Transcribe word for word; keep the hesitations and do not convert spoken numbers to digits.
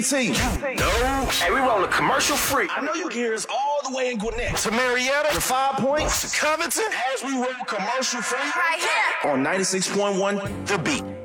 T. No. Hey, we rolling commercial free. I know you can hear us all the way in Gwinnett to Marietta to Five Points to Covington as we roll commercial free Right here on ninety-six point one The Beat.